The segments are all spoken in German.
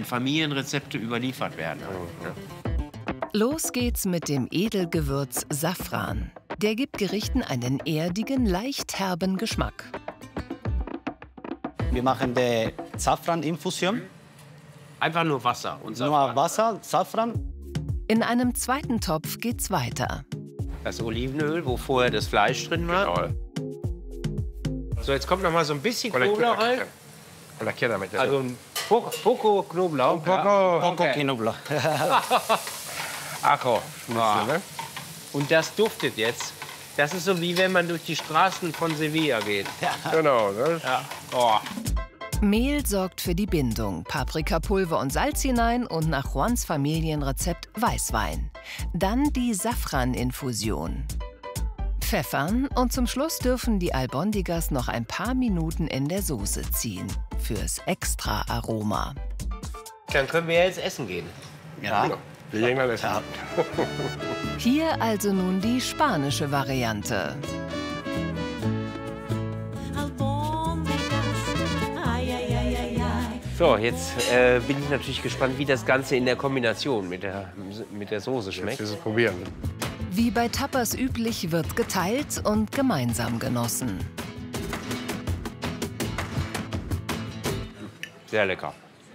Familienrezepte überliefert werden. Los geht's mit dem Edelgewürz Safran. Der gibt Gerichten einen erdigen, leicht herben Geschmack. Wir machen die Safran-Infusion. Einfach nur Wasser und Safran. Nur Wasser, Safran. In einem zweiten Topf geht's weiter. Das Olivenöl, wo vorher das Fleisch drin war. Genau. So, jetzt kommt noch mal so ein bisschen Knoblauch rein. Also ein Poco Knoblauch. Poco Knoblauch. Ach, Ne? Und das duftet jetzt. Das ist so, wie wenn man durch die Straßen von Sevilla geht. genau. Ne? Ja. Oh. Mehl sorgt für die Bindung, Paprikapulver und Salz hinein und nach Juans Familienrezept Weißwein. Dann die Safran-Infusion. Pfeffern und zum Schluss dürfen die Albondigas noch ein paar Minuten in der Soße ziehen. Fürs extra Aroma. Dann können wir jetzt essen gehen. Ja. Wir gehen dann essen. Hier also nun die spanische Variante. So, jetzt bin ich natürlich gespannt, wie das Ganze in der Kombination mit der Soße schmeckt. Jetzt probieren. Wie bei Tapas üblich wird geteilt und gemeinsam genossen. Sehr lecker.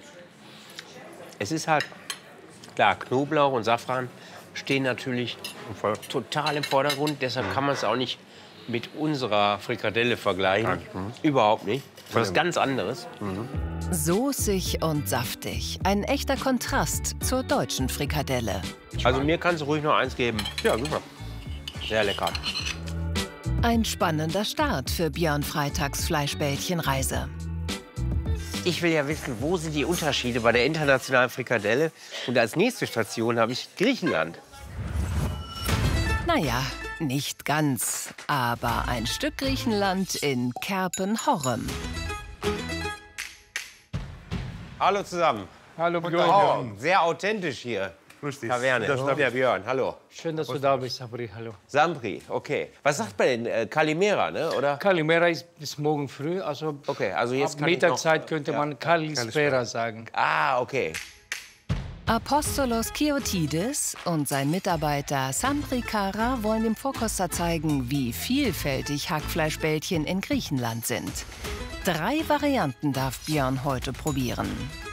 Es ist halt, klar, Knoblauch und Safran stehen natürlich total im Vordergrund. Deshalb kann man es auch nicht mit unserer Frikadelle vergleichen. Überhaupt nicht. Das ist ganz anderes. Soßig und saftig. Ein echter Kontrast zur deutschen Frikadelle. Also mir kannst du ruhig noch eins geben. Ja, super. Sehr lecker. Ein spannender Start für Björn Freitags Fleischbällchenreise. Ich will ja wissen, wo sind die Unterschiede bei der internationalen Frikadelle? Und als nächste Station habe ich Griechenland. Naja, nicht ganz, aber ein Stück Griechenland in Kerpen-Horrem. Hallo zusammen. Hallo Björn. Oh, sehr authentisch hier. Grüß dich. Taverne. Der Björn, hallo. Schön, dass du da bist, Sabri. Hallo. Sampri, okay. Was sagt man denn? Kalimera, ne? Oder? Kalimera ist bis morgen früh. Also Okay, also jetzt ab kann ich noch- Mittagszeit könnte man Kalispera sagen. Ah, okay. Apostolos Kiotides und sein Mitarbeiter Sampri Kara wollen dem Vorkoster zeigen, wie vielfältig Hackfleischbällchen in Griechenland sind. 3 Varianten darf Björn heute probieren.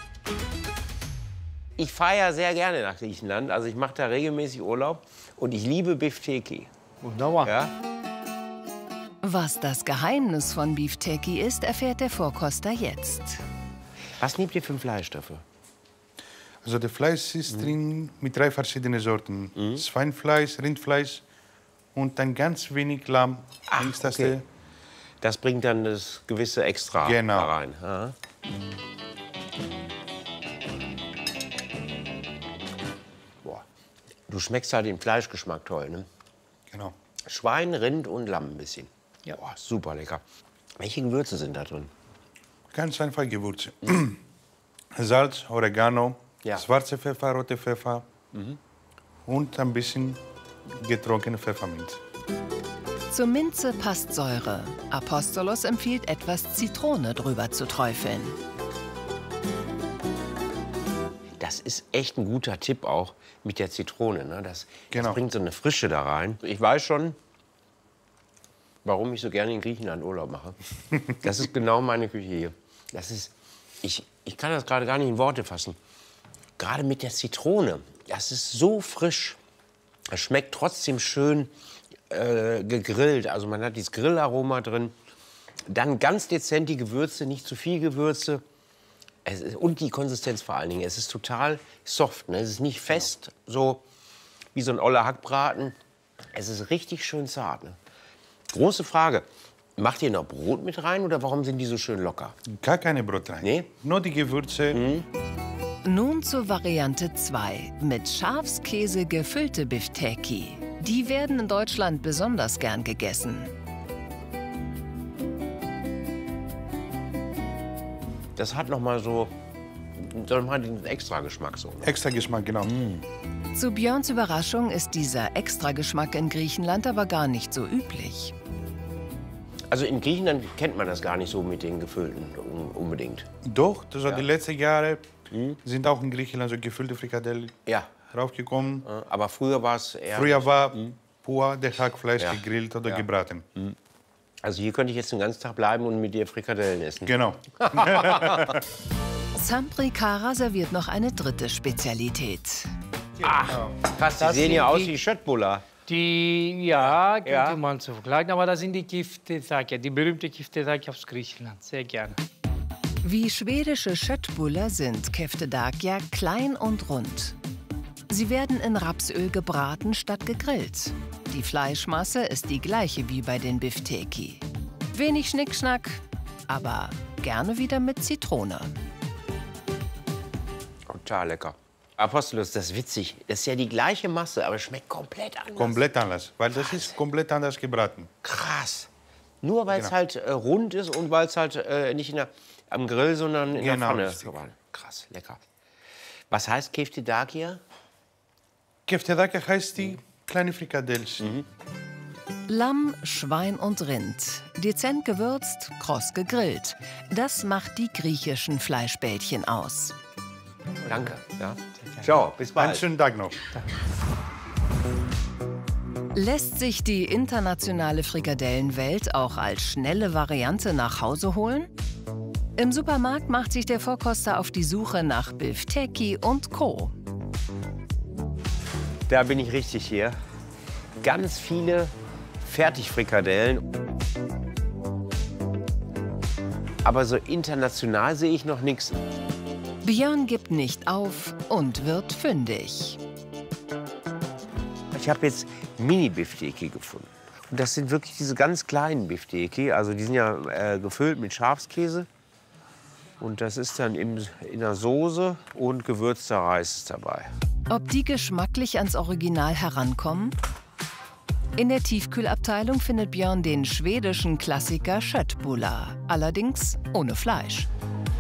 Ich fahre ja sehr gerne nach Griechenland. Also ich mache da regelmäßig Urlaub. Und ich liebe Bifteki. Wunderbar. Ja? Was das Geheimnis von Beefteki ist, erfährt der Vorkoster jetzt. Was nehmt ihr für ein Fleisch dafür? Also das Fleisch ist drin mit 3 verschiedenen Sorten. Schweinfleisch, Rindfleisch und dann ganz wenig Lamm. Ist das okay. Das bringt dann das gewisse Extra Genau. da rein. Ja. Boah. Du schmeckst halt den Fleischgeschmack toll, ne? Genau. Schwein, Rind und Lamm ein bisschen. Ja. Boah, super lecker. Welche Gewürze sind da drin? Ganz einfach Gewürze. Salz, Oregano, Ja. schwarze Pfeffer, rote Pfeffer und ein bisschen getrocknete Pfefferminz. Zur Minze passt Säure. Apostolos empfiehlt, etwas Zitrone drüber zu träufeln. Das ist echt ein guter Tipp auch mit der Zitrone. Ne? Das Genau. bringt so eine Frische da rein. Ich weiß schon, warum ich so gerne in Griechenland Urlaub mache. Das ist genau meine Küche hier. Das ist, ich kann das gerade gar nicht in Worte fassen. Gerade mit der Zitrone, das ist so frisch. Es schmeckt trotzdem schön gegrillt. Also man hat dieses Grillaroma drin. Dann ganz dezent die Gewürze, nicht zu viel Gewürze. Und die Konsistenz vor allen Dingen. Es ist total soft. Ne? Es ist nicht fest, so wie so ein oller Hackbraten. Es ist richtig schön zart. Ne? Große Frage. Macht ihr noch Brot mit rein oder warum sind die so schön locker? Gar keine Brot rein. Nee? Nur die Gewürze. Nun zur Variante 2. Mit Schafskäse gefüllte Bifteki. Die werden in Deutschland besonders gern gegessen. Das hat noch mal so den Extra-Geschmack. So, ne? Extra Geschmack, genau. Zu Björns Überraschung ist dieser Extrageschmack in Griechenland aber gar nicht so üblich. Also in Griechenland kennt man das gar nicht so mit den Gefüllten unbedingt. Doch, also die letzten Jahre Sind auch in Griechenland so gefüllte Frikadellen Ja. raufgekommen. Aber früher war es eher... Früher war pur der Hackfleisch Ja. gegrillt oder gebraten. Also hier könnte ich jetzt den ganzen Tag bleiben und mit dir Frikadellen essen. Genau. Sampri Kara serviert noch eine dritte Spezialität. Krass, die Das sehen ja sind aus die- wie Schöttbullar. Die, ja, könnte Ja. man so vergleichen, aber das sind die Kiftedag, die berühmte Kiftedag aus Griechenland. Sehr gerne. Wie schwedische Köttbullar sind Keftedakia klein und rund. Sie werden in Rapsöl gebraten statt gegrillt. Die Fleischmasse ist die gleiche wie bei den Bifteki. Wenig Schnickschnack, aber gerne wieder mit Zitrone. Total lecker. Apostolos, das ist witzig. Das ist ja die gleiche Masse, aber schmeckt komplett anders. Komplett anders, weil das ist komplett anders gebraten. Krass. Nur weil es halt rund ist und weil es halt nicht am Grill, sondern in der Genau, Pfanne. richtig. Krass, lecker. Was heißt Keftidakia? Keftedaka heißt die kleine Frikadellen. Lamm, Schwein und Rind. Dezent gewürzt, kross gegrillt. Das macht die griechischen Fleischbällchen aus. Danke. Ja. Ciao, bis Einen bald. schönen Tag noch. Lässt sich die internationale Frikadellenwelt auch als schnelle Variante nach Hause holen? Im Supermarkt macht sich der Vorkoster auf die Suche nach Bifteki und Co. Da bin ich richtig hier. Ganz viele Fertigfrikadellen. Aber so international sehe ich noch nichts. Björn gibt nicht auf und wird fündig. Ich habe jetzt Mini-Bifteki gefunden. Und das sind wirklich diese ganz kleinen Bifteki. Also die sind ja gefüllt mit Schafskäse. Und das ist dann in der Soße und gewürzter Reis ist dabei. Ob die geschmacklich ans Original herankommen? In der Tiefkühlabteilung findet Björn den schwedischen Klassiker Köttbullar, allerdings ohne Fleisch.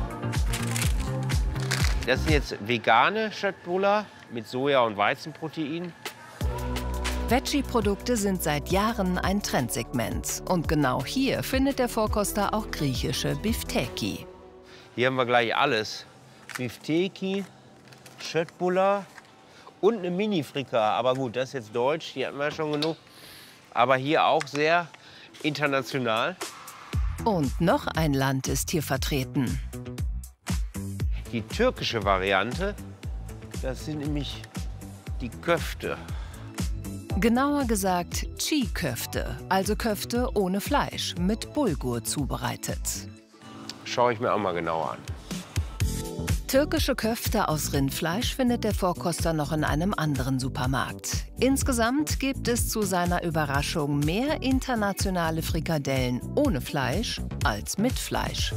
Das sind jetzt vegane Köttbullar mit Soja- und Weizenprotein. Veggie-Produkte sind seit Jahren ein Trendsegment. Und genau hier findet der Vorkoster auch griechische Bifteki. Hier haben wir gleich alles. Bifteki, Köttbullar und eine Mini-Frika. Aber gut, das ist jetzt deutsch, die hatten wir schon genug. Aber hier auch sehr international. Und noch ein Land ist hier vertreten. Die türkische Variante, das sind nämlich die Köfte. Genauer gesagt Çiğ-Köfte, also Köfte ohne Fleisch, mit Bulgur zubereitet. Schaue ich mir auch mal genauer an. Türkische Köfte aus Rindfleisch findet der Vorkoster noch in einem anderen Supermarkt. Insgesamt gibt es zu seiner Überraschung mehr internationale Frikadellen ohne Fleisch als mit Fleisch.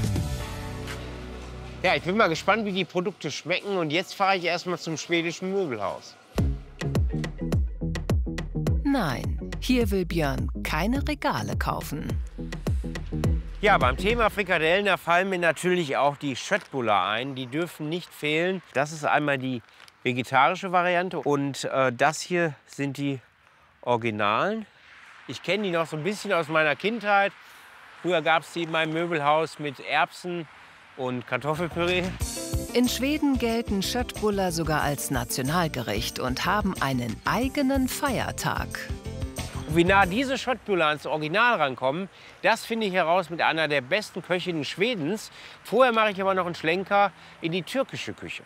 Ja, ich bin mal gespannt, wie die Produkte schmecken. Und jetzt fahre ich erst mal zum schwedischen Möbelhaus. Nein, hier will Björn keine Regale kaufen. Ja, beim Thema Frikadellen, da fallen mir natürlich auch die Köttbullar ein. Die dürfen nicht fehlen. Das ist einmal die vegetarische Variante und das hier sind die Originalen. Ich kenne die noch so ein bisschen aus meiner Kindheit. Früher gab es die in meinem Möbelhaus mit Erbsen und Kartoffelpüree. In Schweden gelten Köttbullar sogar als Nationalgericht und haben einen eigenen Feiertag. Wie nah diese Köttbullar ans Original rankommen, das finde ich heraus mit einer der besten Köchinnen Schwedens. Vorher mache ich aber noch einen Schlenker in die türkische Küche.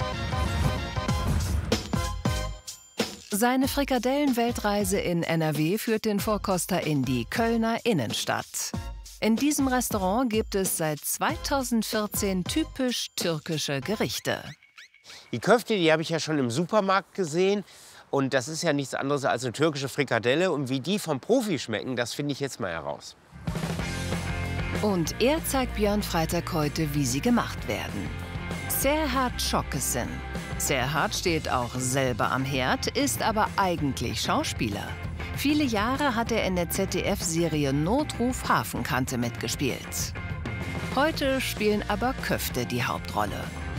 Seine Frikadellenweltreise in NRW führt den Vorkoster in die Kölner Innenstadt. In diesem Restaurant gibt es seit 2014 typisch türkische Gerichte. Die Köfte, die habe ich ja schon im Supermarkt gesehen. Und das ist ja nichts anderes als eine türkische Frikadelle. Und wie die vom Profi schmecken, das finde ich jetzt mal heraus. Und er zeigt Björn Freitag heute, wie sie gemacht werden. Serhat Schokesin. Serhat steht auch selber am Herd, ist aber eigentlich Schauspieler. Viele Jahre hat er in der ZDF-Serie Notruf Hafenkante mitgespielt. Heute spielen aber Köfte die Hauptrolle.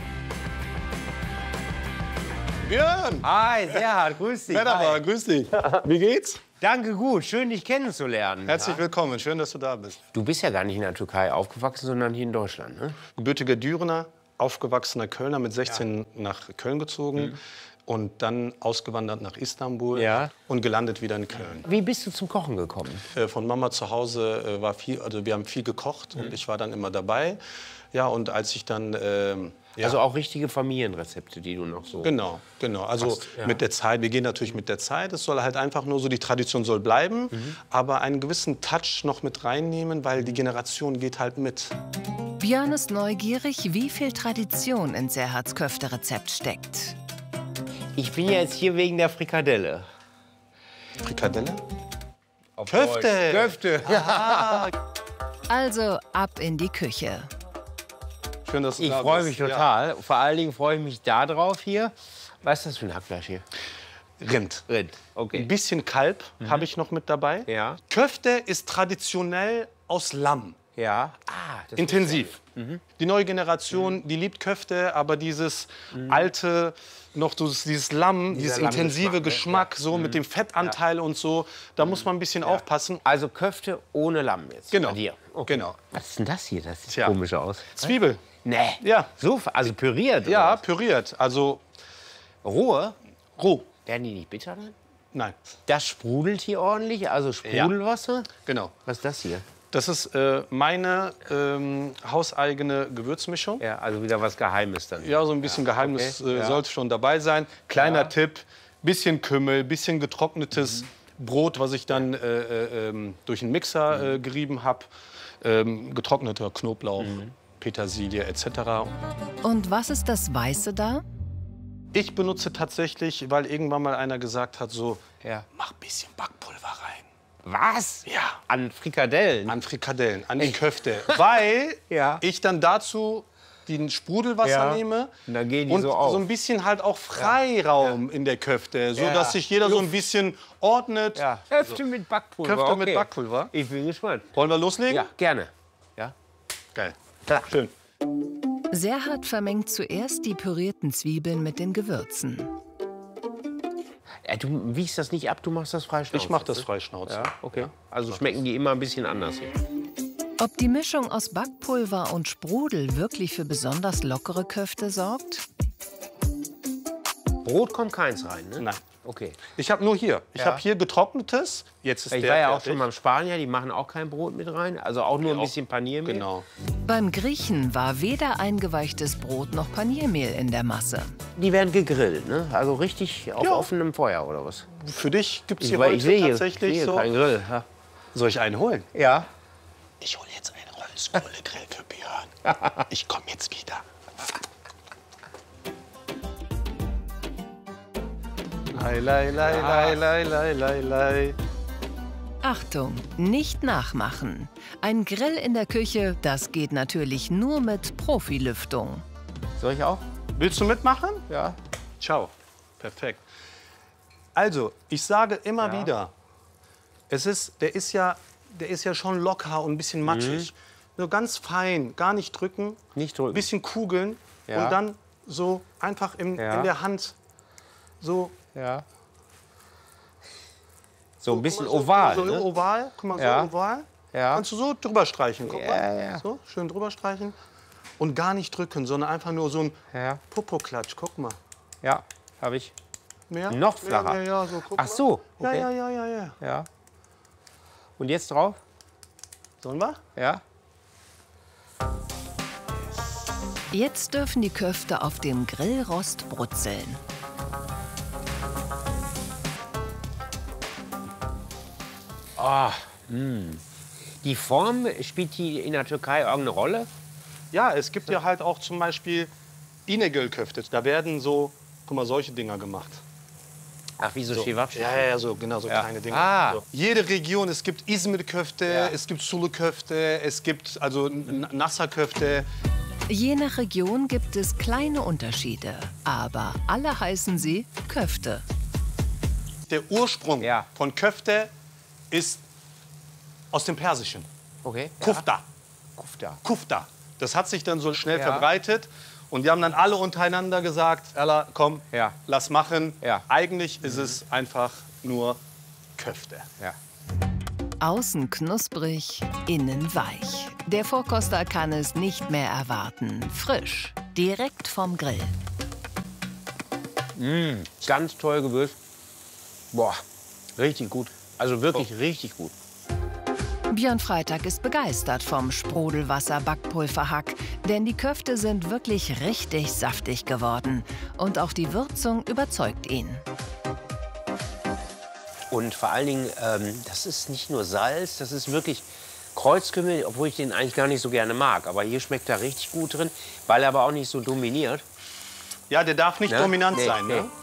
Björn! Hi, Serhat, grüß dich. Merhaba, grüß dich. Wie geht's? Danke, gut. Schön, dich kennenzulernen. Herzlich willkommen, schön, dass du da bist. Du bist ja gar nicht in der Türkei aufgewachsen, sondern hier in Deutschland, ne? Gebürtiger Dürener, aufgewachsener Kölner, mit 16 nach Köln gezogen und dann ausgewandert nach Istanbul und gelandet wieder in Köln. Wie bist du zum Kochen gekommen? Von Mama zu Hause war viel, also wir haben viel gekocht und ich war dann immer dabei. Ja, und als ich dann Also auch richtige Familienrezepte, die du noch so... Genau. Also mit der Zeit, wir gehen natürlich mit der Zeit. Es soll halt einfach nur so, die Tradition soll bleiben, aber einen gewissen Touch noch mit reinnehmen, weil die Generation geht halt mit. Björn ist neugierig, wie viel Tradition in Serhards Köfte-Rezept steckt. Ich bin ja jetzt hier wegen der Frikadelle. Frikadelle? Auf Köfte! Deutsch. Köfte! Also ab in die Küche. Schön, dass du Ich da freue bist. mich total. Vor allen Dingen freue ich mich da drauf hier. Was ist das für ein Hackfleisch hier? Rind. Rind, Ein okay. bisschen Kalb habe ich noch mit dabei. Ja. Köfte ist traditionell aus Lamm. Ja. Das Intensiv. Die neue Generation, die liebt Köfte, aber dieses alte, noch dieses Lamm, dieses intensive Geschmack, so mit dem Fettanteil und so, da muss man ein bisschen aufpassen. Also Köfte ohne Lamm jetzt Genau. bei dir. Okay. Genau. Was ist denn das hier? Das sieht Tja. komisch aus. Zwiebel. Nee. Ja. So, also püriert? Ja, oder püriert. Also was? Rohe? roh. Werden die nicht bitter dann? Nein. Das sprudelt hier ordentlich, also Sprudelwasser? Genau. Was ist das hier? Das ist meine hauseigene Gewürzmischung. Ja, also wieder was Geheimes dann. Ja, so ein bisschen Geheimnis okay. sollte schon dabei sein. Kleiner Tipp, bisschen Kümmel, bisschen getrocknetes Brot, was ich dann durch einen Mixer gerieben habe. Getrockneter Knoblauch, Petersilie etc. Und was ist das Weiße da? Ich benutze tatsächlich, weil irgendwann mal einer gesagt hat, so, Ja. mach ein bisschen Backpulver rein. Was? Ja. An Frikadellen? An Frikadellen, an die Köfte. Weil Ja. ich dann dazu den Sprudelwasser Ja. nehme Und dann gehen die und so auf. so ein bisschen halt auch Freiraum in der Köfte, so Ja. dass sich jeder so ein bisschen ordnet. Ja. Köfte mit Backpulver. Köfte mit okay. Backpulver. Ich bin gespannt. Wollen wir loslegen? Ja, gerne. Ja. Geil. Klar. Schön. Serhard vermengt zuerst die pürierten Zwiebeln mit den Gewürzen. Du wiegst das nicht ab, du machst das freischnauze. Ich mache das Freischnauze. Ja, okay. Also schmecken die immer ein bisschen anders hier. Ob die Mischung aus Backpulver und Sprudel wirklich für besonders lockere Köfte sorgt? Brot kommt keins rein, ne? Nein. Okay. Ich habe nur hier. Ich Ja. habe hier getrocknetes. Jetzt ist Ich der war ja auch fertig. schon beim Spanier, die machen auch kein Brot mit rein. Also auch nur ein bisschen Paniermehl. Genau. Beim Griechen war weder eingeweichtes Brot noch Paniermehl in der Masse. Die werden gegrillt, ne? Also richtig auf offenem Feuer oder was? Für dich gibt es hier Weil heute ich sehe hier, tatsächlich so. keinen Grill. Ja. Soll ich einen holen? Ja. Ich hole jetzt einen Holzkohlegrill für Björn. Ich komme jetzt wieder. Lei, lei, lei, lei, lei, lei, lei, lei. Achtung, nicht nachmachen. Ein Grill in der Küche, das geht natürlich nur mit Profilüftung. Soll ich auch? Willst du mitmachen? Ja. Ciao. Perfekt. Also, ich sage immer wieder, der ist ja schon locker und ein bisschen matschig. Nur ganz fein, gar nicht drücken. Nicht drücken. Ein bisschen kugeln Ja. und dann so einfach in der Hand so. Ja. So ein bisschen oval, So ne? oval, guck mal, Ja. so oval. Ja. Kannst du so drüber streichen, guck mal. ja. So, schön drüber streichen. Und gar nicht drücken, sondern einfach nur so ein Ja. Popoklatsch, guck mal. Ja, habe ich. Mehr? Noch flacher. Ja, so, guck Ach so, mal. okay. Ja. Ja. Und jetzt drauf? Sollen wir? Ja. Jetzt dürfen die Köfte auf dem Grillrost brutzeln. Die Form, spielt die in der Türkei irgendeine Rolle? Ja, es gibt ja halt auch zum Beispiel İnegöl-Köfte. Da werden so, guck mal, solche Dinger gemacht. Ach, wie so Schewapschi? Ja, so, genau, so kleine Dinger. Ah. So. Jede Region, es gibt İzmir-Köfte, Ja. es gibt Sulu-Köfte, es gibt also Nasser-Köfte. Je nach Region gibt es kleine Unterschiede, aber alle heißen sie Köfte. Der Ursprung Ja. von Köfte ist aus dem Persischen. Okay. Kufta. Kufta. Kufta. Das hat sich dann so schnell Ja. verbreitet. Und die haben dann alle untereinander gesagt, Ella, komm, Ja. lass machen. Ja. Eigentlich ist es einfach nur Köfte. Ja. Außen knusprig, innen weich. Der Vorkoster kann es nicht mehr erwarten. Frisch, direkt vom Grill. Ganz toll gewürzt. Boah, richtig gut. Also wirklich richtig gut. Björn Freitag ist begeistert vom Sprudelwasser-Backpulverhack, denn die Köfte sind wirklich richtig saftig geworden. Und auch die Würzung überzeugt ihn. Und vor allen Dingen, das ist nicht nur Salz, das ist wirklich Kreuzkümmel, obwohl ich den eigentlich gar nicht so gerne mag. Aber hier schmeckt er richtig gut drin, weil er aber auch nicht so dominiert. Ja, der darf nicht Ne? dominant Nee, sein. nee. Ne?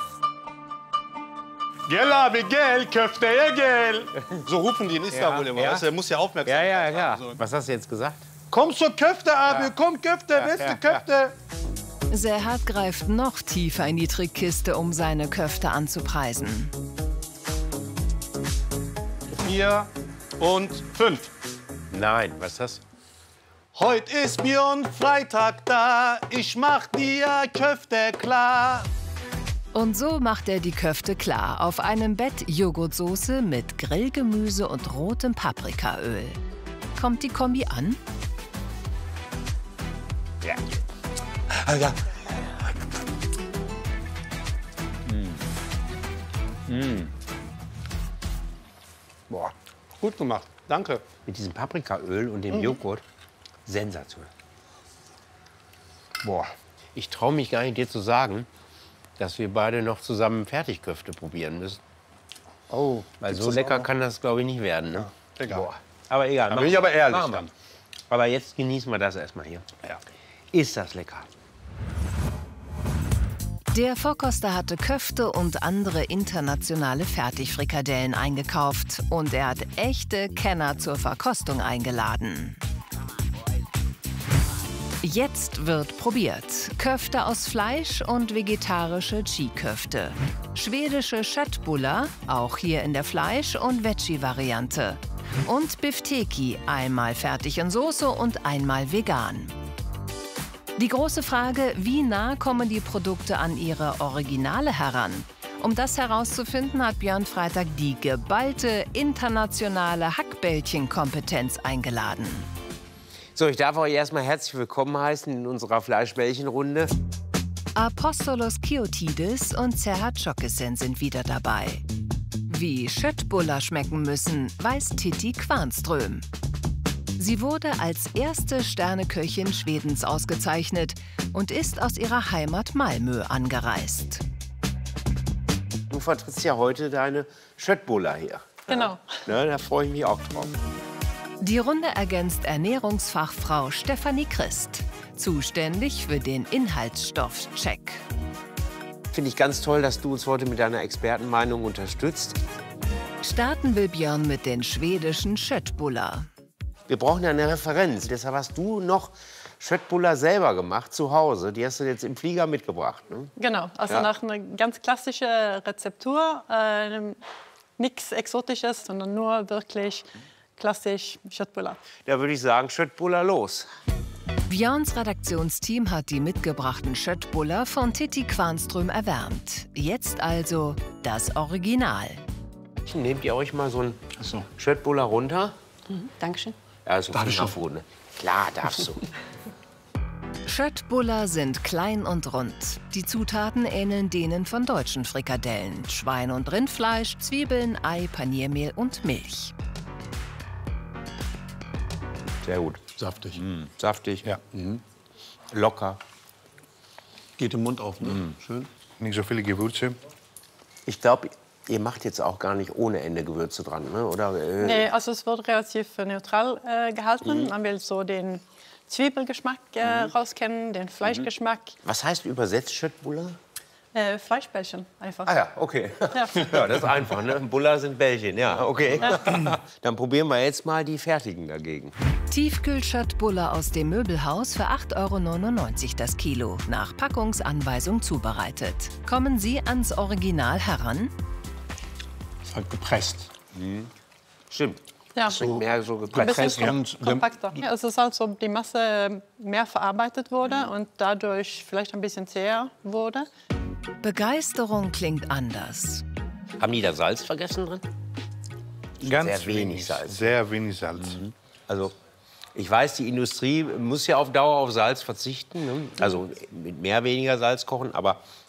Gel abi gel, Köfte gel. So rufen die in Istanbul immer. ja. Weißt du, der muss ja aufmerksam sein. Ja, klar. Was hast du jetzt gesagt? Komm zur Köfte, abi, komm Köfte, beste Köfte. Serhat greift noch tiefer in die Trickkiste, um seine Köfte anzupreisen. 4 und 5. Nein, was ist das? Heut ist Björn Freitag da, ich mach dir Köfte klar. Und so macht er die Köfte klar auf einem Bett Joghurtsoße mit Grillgemüse und rotem Paprikaöl. Kommt die Kombi an? Ja. Alter. Boah, Gut gemacht, danke. mit diesem Paprikaöl und dem Joghurt, sensationell. Boah, ich traue mich gar nicht, dir zu sagen, dass wir beide noch zusammen Fertigköfte probieren müssen. Oh, Weil so lecker kann das, glaube ich, nicht werden. Ne? egal. Boah. Aber egal. Da bin ich aber ehrlich machen wir. dann. Aber jetzt genießen wir das erstmal hier. Ja. Ist das lecker? Der Vorkoster hatte Köfte und andere internationale Fertigfrikadellen eingekauft. Und er hat echte Kenner zur Verkostung eingeladen. Jetzt wird probiert. Köfte aus Fleisch und vegetarische Chi-Köfte. Schwedische Köttbullar, auch hier in der Fleisch- und Veggie-Variante. Und Bifteki, einmal fertig in Soße und einmal vegan. Die große Frage, wie nah kommen die Produkte an ihre Originale heran? Um das herauszufinden, hat Björn Freitag die geballte internationale Hackbällchenkompetenz eingeladen. So, ich darf euch erstmal herzlich willkommen heißen in unserer Fleischbällchenrunde. Apostolos Kiotides und Serhat Çokesen sind wieder dabei. Wie Köttbullar schmecken müssen, weiß Titti Kvarnström. Sie wurde als erste Sterneköchin Schwedens ausgezeichnet und ist aus ihrer Heimat Malmö angereist. Du vertrittst ja heute deine Köttbullar hier. Genau. Ne, da freue ich mich auch drauf. Die Runde ergänzt Ernährungsfachfrau Stefanie Christ, zuständig für den Inhaltsstoffcheck. Finde ich ganz toll, dass du uns heute mit deiner Expertenmeinung unterstützt. Starten will Björn mit den schwedischen Köttbullar. Wir brauchen ja eine Referenz. Deshalb hast du noch Köttbullar selber gemacht zu Hause. Die hast du jetzt im Flieger mitgebracht. Ne? Genau, also Ja. nach einer ganz klassischen Rezeptur. Nichts Exotisches, sondern nur wirklich klassisch Köttbullar. Da würde ich sagen, Köttbullar los. Björns Redaktionsteam hat die mitgebrachten Köttbullar von Titti Kvarnström erwärmt. Jetzt also das Original. Nehmt ihr euch mal so ein Köttbullar runter? Dankeschön. Ja, ist ein Fingerfood, ne? Klar, darfst du. Köttbullar sind klein und rund. Die Zutaten ähneln denen von deutschen Frikadellen. Schwein- und Rindfleisch, Zwiebeln, Ei, Paniermehl und Milch. Sehr gut. Saftig. Saftig. Ja. Locker. Geht im Mund auf, ne? Schön. Nicht so viele Gewürze. Ich glaube, ihr macht jetzt auch gar nicht ohne Ende Gewürze dran, ne? Oder? Nee, also es wird relativ neutral gehalten. Man will so den Zwiebelgeschmack rauskennen, den Fleischgeschmack. Was heißt übersetzt Köttbullar? Fleischbällchen einfach. Ah ja, okay. Ja. Ja, das ist einfach, ne? Bullar sind Bällchen, ja, okay. Dann probieren wir jetzt mal die fertigen dagegen. Tiefkühl-Köttbullar aus dem Möbelhaus für 8,99 € das Kilo. Nach Packungsanweisung zubereitet. Kommen Sie ans Original heran? Ist halt gepresst. Stimmt. Ja. Schmeckt mehr so Ein gepresst. bisschen Und kompakter. Ja, es ist halt so, die Masse mehr verarbeitet wurde und dadurch vielleicht ein bisschen zäher wurde. Begeisterung klingt anders. Haben die da Salz vergessen drin? Sehr wenig Salz. Sehr wenig Salz. Also ich weiß, die Industrie muss ja auf Dauer auf Salz verzichten, ne? Also mit mehr, weniger Salz kochen, aber